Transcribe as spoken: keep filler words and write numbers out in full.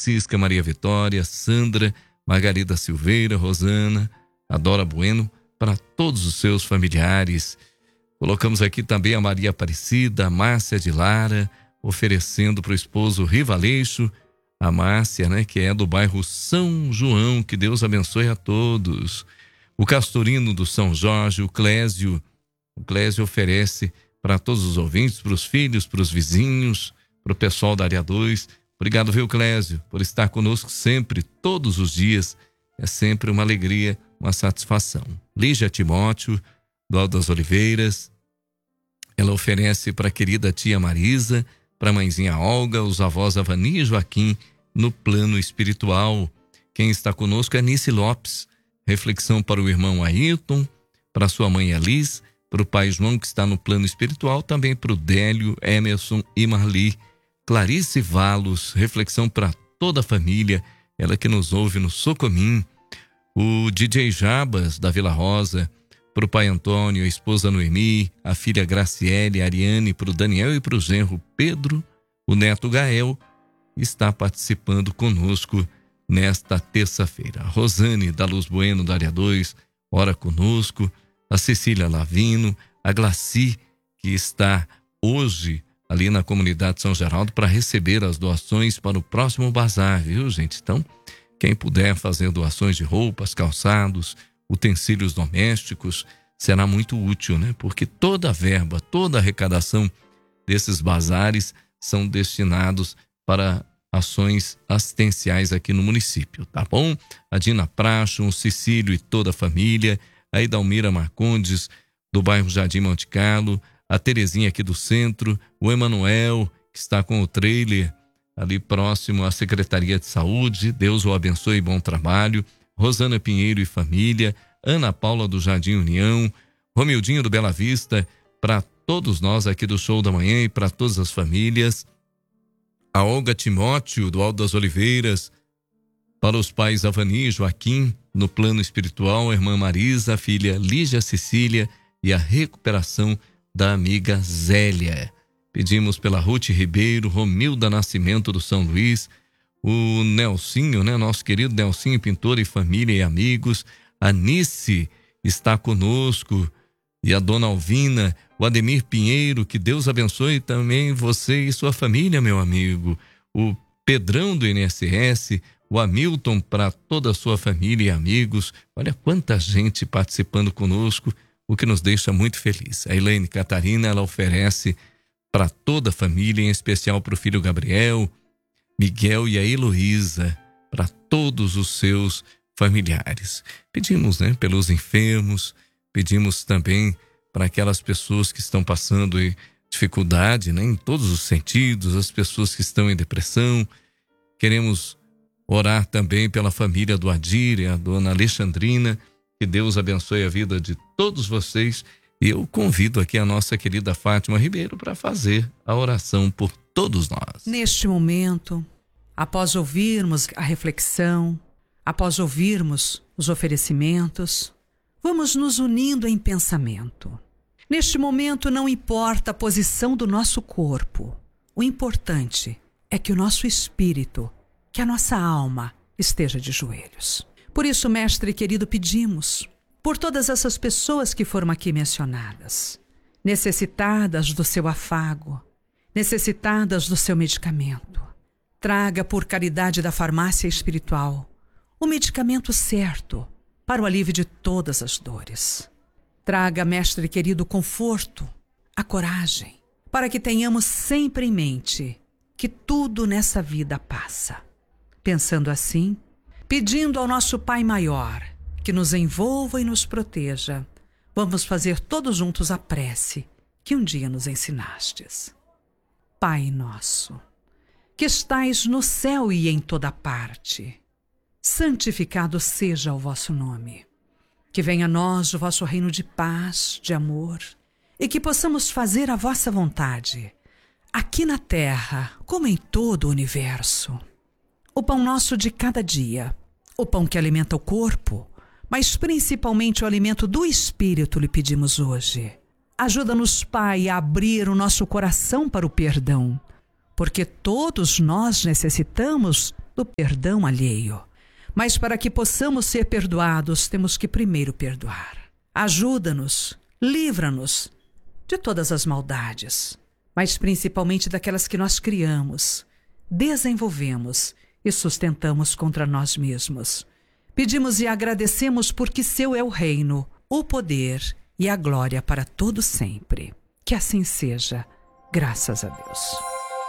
Francisca, Maria Vitória, Sandra, Margarida Silveira, Rosana, Adora Bueno, para todos os seus familiares. Colocamos aqui também a Maria Aparecida, a Márcia de Lara, oferecendo para o esposo Rivaleixo, a Márcia, né, que é do bairro São João, que Deus abençoe a todos. O Castorino do São Jorge, o Clésio, o Clésio oferece para todos os ouvintes, para os filhos, para os vizinhos, para o pessoal da área dois. Obrigado, viu, Clésio, por estar conosco sempre, todos os dias. É sempre uma alegria, uma satisfação. Lígia Timóteo, do Alto das Oliveiras, ela oferece para a querida tia Marisa, para a mãezinha Olga, os avós Avani e Joaquim, no plano espiritual. Quem está conosco é Nice Lopes. Reflexão para o irmão Ayrton, para sua mãe Elis, para o pai João, que está no plano espiritual, também para o Délio, Emerson e Marli. Clarice Valos, reflexão para toda a família, ela que nos ouve no Socomim. O D J Jabas, da Vila Rosa, para o pai Antônio, a esposa Noemi, a filha Graciele, a Ariane, para o Daniel e para o genro Pedro. O neto Gael está participando conosco nesta terça-feira. A Rosane, da Luz Bueno, da área dois, ora conosco. A Cecília Lavino, a Glaci, que está hoje ali na comunidade São Geraldo para receber as doações para o próximo bazar, viu, gente? Então, quem puder fazer doações de roupas, calçados, utensílios domésticos, será muito útil, né? Porque toda a verba, toda a arrecadação desses bazares são destinados para ações assistenciais aqui no município, tá bom? A Dina Pracho, o Cecílio e toda a família, a Idalmira Marcondes, do bairro Jardim Monte Carlo, a Terezinha aqui do centro, o Emanuel, que está com o trailer ali próximo à Secretaria de Saúde, Deus o abençoe e bom trabalho. Rosana Pinheiro e família, Ana Paula do Jardim União, Romildinho do Bela Vista, para todos nós aqui do Show da Manhã e para todas as famílias. A Olga Timóteo, do Alto das Oliveiras, para os pais Avani e Joaquim, no plano espiritual, a irmã Marisa, a filha Lígia Cecília e a recuperação da amiga Zélia. Pedimos pela Ruth Ribeiro, Romilda Nascimento do São Luís, o Nelsinho, né? Nosso querido Nelsinho, pintor e família e amigos. A Nice está conosco e a dona Alvina, o Ademir Pinheiro, que Deus abençoe também você e sua família, meu amigo. O Pedrão do I N S S, o Hamilton para toda a sua família e amigos. Olha quanta gente participando conosco, o que nos deixa muito feliz. A Elaine Catarina, ela oferece para toda a família, em especial para o filho Gabriel, Miguel e a Heloísa, para todos os seus familiares. Pedimos, né, pelos enfermos, pedimos também para aquelas pessoas que estão passando dificuldade, né, em todos os sentidos, as pessoas que estão em depressão. Queremos orar também pela família do Adir e a dona Alexandrina, que Deus abençoe a vida de todos vocês. E eu convido aqui a nossa querida Fátima Ribeiro para fazer a oração por todos nós. Neste momento, após ouvirmos a reflexão, após ouvirmos os oferecimentos, vamos nos unindo em pensamento. Neste momento, não importa a posição do nosso corpo. O importante é que o nosso espírito, que a nossa alma esteja de joelhos. Por isso, mestre querido, pedimos por todas essas pessoas que foram aqui mencionadas, necessitadas do seu afago, necessitadas do seu medicamento. Traga, por caridade da farmácia espiritual, o medicamento certo para o alívio de todas as dores. Traga, mestre querido, o conforto, a coragem, para que tenhamos sempre em mente que tudo nessa vida passa. Pensando assim, pedindo ao nosso Pai Maior que nos envolva e nos proteja, vamos fazer todos juntos a prece que um dia nos ensinastes. Pai nosso, que estais no céu e em toda parte, santificado seja o vosso nome. Que venha a nós o vosso reino de paz, de amor, e que possamos fazer a vossa vontade, aqui na terra como em todo o universo. O pão nosso de cada dia, o pão que alimenta o corpo, mas principalmente o alimento do espírito lhe pedimos hoje. Ajuda-nos, Pai, a abrir o nosso coração para o perdão, porque todos nós necessitamos do perdão alheio. Mas para que possamos ser perdoados, temos que primeiro perdoar. Ajuda-nos, livra-nos de todas as maldades, mas principalmente daquelas que nós criamos, desenvolvemos e sustentamos contra nós mesmos. Pedimos e agradecemos porque seu é o reino, o poder e a glória para todo sempre. Que assim seja, graças a Deus.